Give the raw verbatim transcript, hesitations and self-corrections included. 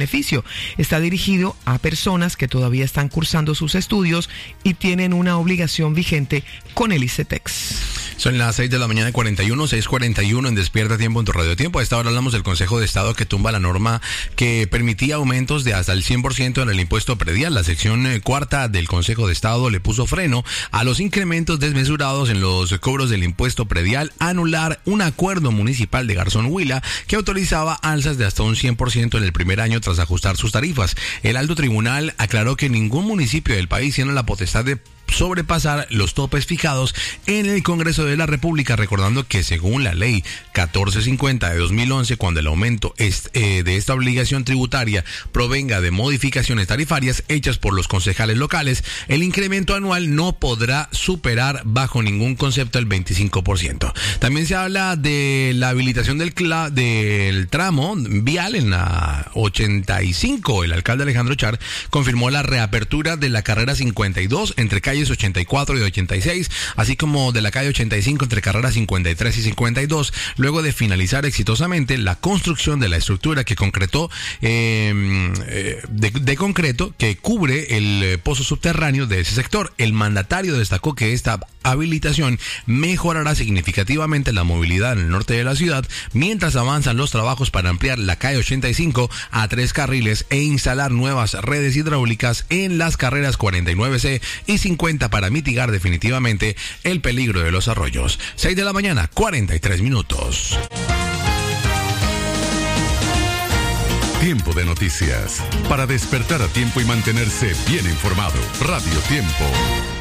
beneficio. Está dirigido a personas que todavía están cursando sus estudios y tienen una obligación vigente con el ICETEX. Son las seis de la mañana, cuarenta y uno, seis cuarenta y uno en Despierta Tiempo en tu Radio Tiempo. A esta hora hablamos del Consejo de Estado que tumba la norma que permitía aumentos de hasta el cien por ciento en el impuesto predial. La sección eh, cuarta del Consejo de Estado le puso freno a los incrementos desmesurados en los cobros del impuesto predial, anular un acuerdo municipal de Garzón Huila que autorizaba alzas de hasta un cien por ciento en el primer año tras ajustar sus tarifas. El alto tribunal aclaró que ningún municipio del país tiene la potestad de sobrepasar los topes fijados en el Congreso de la República, recordando que según la ley catorce cincuenta de dos mil once, cuando el aumento es, eh, de esta obligación tributaria provenga de modificaciones tarifarias hechas por los concejales locales, el incremento anual no podrá superar bajo ningún concepto el veinticinco por ciento. También se habla de la habilitación del, cla- del tramo vial en la ochenta y cinco. El alcalde Alejandro Char confirmó la reapertura de la carrera cincuenta y dos entre calles ochenta y cuatro y ochenta y seis, así como de la calle ochenta y cinco entre carreras cincuenta y tres y cincuenta y dos, luego de finalizar exitosamente la construcción de la estructura que concretó eh, de, de concreto que cubre el pozo subterráneo de ese sector. El mandatario destacó que esta habilitación mejorará significativamente la movilidad en el norte de la ciudad, mientras avanzan los trabajos para ampliar la calle ochenta y cinco a tres carriles e instalar nuevas redes hidráulicas en las carreras cuarenta y nueve ce y cincuenta para mitigar definitivamente el peligro de los arroyos. seis de la mañana, cuarenta y tres minutos. Tiempo de noticias. Para despertar a tiempo y mantenerse bien informado. Radio Tiempo.